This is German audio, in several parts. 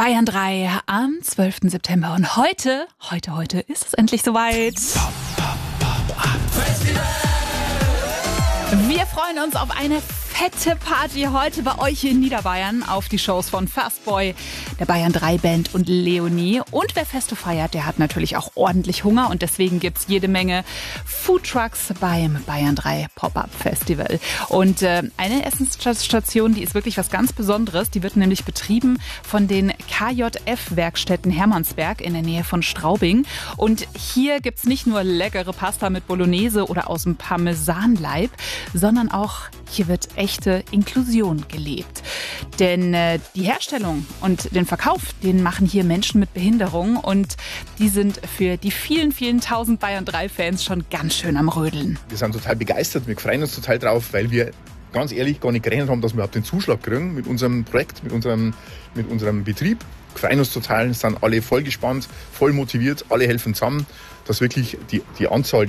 Bayern 3 am 12. September. Und heute ist es endlich soweit. Wir freuen uns auf eine fette Party heute bei euch in Niederbayern, auf die Shows von Fastboy, der Bayern 3 Band und Leonie. Und wer Festo feiert, der hat natürlich auch ordentlich Hunger und deswegen gibt's jede Menge Foodtrucks beim Bayern 3 Pop-Up Festival. Und eine Essensstation, die ist wirklich was ganz Besonderes. Die wird nämlich betrieben von den KJF-Werkstätten Hermannsberg in der Nähe von Straubing. Und hier gibt's nicht nur leckere Pasta mit Bolognese oder aus dem Parmesanleib, sondern auch hier wird echte Inklusion gelebt. Denn die Herstellung und den Verkauf, den machen hier Menschen mit Behinderung und die sind für die vielen, vielen tausend Bayern 3-Fans schon ganz schön am Rödeln. Wir sind total begeistert, wir freuen uns total drauf, weil wir ganz ehrlich gar nicht gerechnet haben, dass wir überhaupt den Zuschlag kriegen mit unserem Projekt, mit unserem Betrieb. Wir freuen uns total, sind alle voll gespannt, voll motiviert, alle helfen zusammen, dass wirklich die Anzahl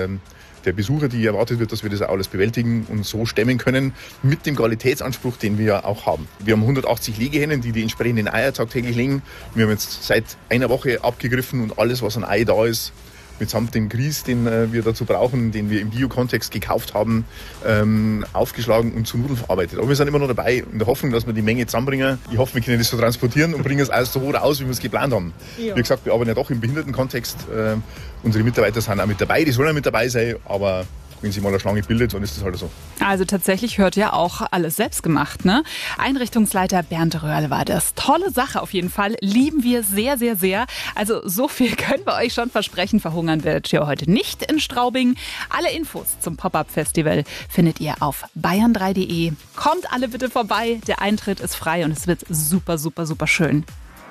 der Besucher, die erwartet wird, dass wir das auch alles bewältigen und so stemmen können mit dem Qualitätsanspruch, den wir auch haben. Wir haben 180 Legehennen, die entsprechenden Eier tagtäglich legen. Wir haben jetzt seit einer Woche abgegriffen und alles, was an Ei da ist, mitsamt dem Grieß, den wir dazu brauchen, den wir im Bio-Kontext gekauft haben, aufgeschlagen und zu Nudeln verarbeitet. Aber wir sind immer noch dabei in der Hoffnung, dass wir die Menge zusammenbringen. Ich hoffe, wir können das so transportieren und bringen es alles so raus, wie wir es geplant haben. Ja. Wie gesagt, wir arbeiten ja doch im Behindertenkontext. Unsere Mitarbeiter sind auch mit dabei, die sollen auch mit dabei sein, aber wenn sich mal eine Schlange bildet, dann ist das halt so. Also tatsächlich hört ja auch alles selbst gemacht, ne? Einrichtungsleiter Bernd Röhrl war das. Tolle Sache auf jeden Fall. Lieben wir sehr, sehr, sehr. Also so viel können wir euch schon versprechen. Verhungern werdet ihr heute nicht in Straubing. Alle Infos zum Pop-Up-Festival findet ihr auf bayern3.de. Kommt alle bitte vorbei. Der Eintritt ist frei und es wird super, super, super schön.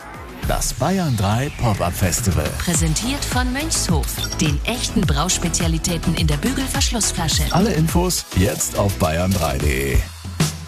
Das Bayern 3 Pop-Up Festival. Präsentiert von Mönchshof, den echten Brauspezialitäten in der Bügelverschlussflasche. Alle Infos jetzt auf bayern3.de.